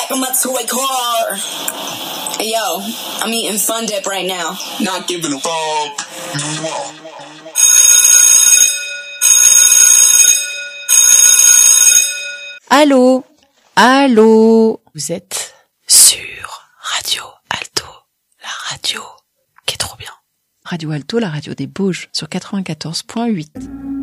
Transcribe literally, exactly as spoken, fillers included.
back of my toy car. Hey, yo, I'm eating Fun Dip right now. Not giving a fuck. Allô, allô, vous êtes sur Radio Alto, la radio qui est trop bien. Radio Alto, la radio des Bauges, sur quatre-vingt-quatorze virgule huit.